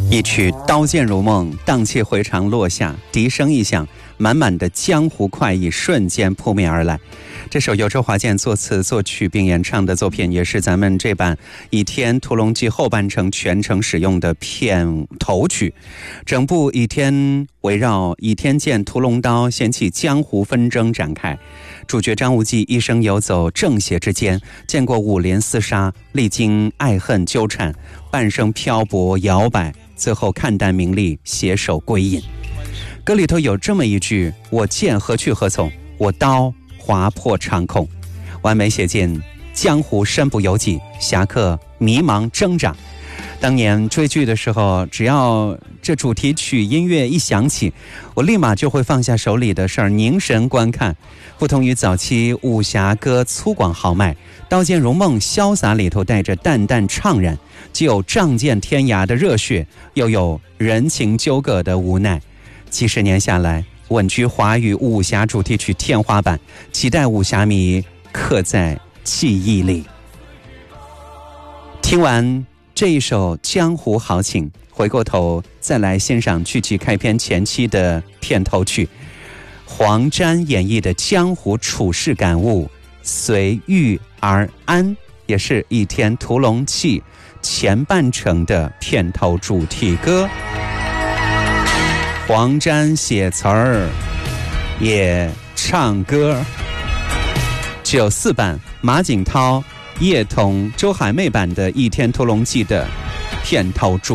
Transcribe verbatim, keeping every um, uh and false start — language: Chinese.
一曲刀剑如梦，荡气回肠落下，笛声一响，满满的江湖快意瞬间扑面而来。这首由周华健作词作曲并演唱的作品，也是咱们这版《倚天屠龙记》后半程全程使用的片头曲。整部倚天围绕倚天剑、屠龙刀掀起江湖纷争展开，主角张无忌一生游走正邪之间，见过五连厮杀，历经爱恨纠缠，半生漂泊摇摆，最后看淡名利，携手归隐。歌里头有这么一句：我剑何去何从，我刀划破长空，完美写进江湖身不由己，侠客迷茫挣扎。当年追剧的时候，只要这主题曲音乐一响起，我立马就会放下手里的事儿，凝神观看。不同于早期武侠歌粗犷豪迈，刀剑如梦潇洒里头带着淡淡怅然，既有仗剑天涯的热血，又有人情纠葛的无奈。几十年下来，稳居华语武侠主题曲天花板，期待武侠迷刻在记忆里。听完这一首江湖豪情，回过头再来欣赏剧集开篇前期的片头曲，黄沾演绎的江湖处世感悟，随遇而安，也是《倚天屠龙记》前半程的片头主题歌。黄沾写词儿也唱歌，九四版马景涛、叶童、周海媚版的《倚天屠龙记》的片头主